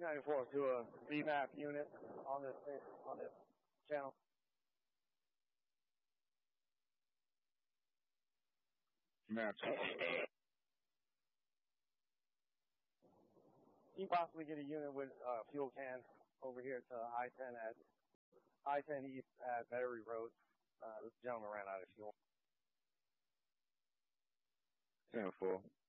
394 to a VMAP unit on this channel. Maps. Can you possibly get a unit with fuel cans over here to I-10 East at Battery Road? This gentleman ran out of fuel. 10-4.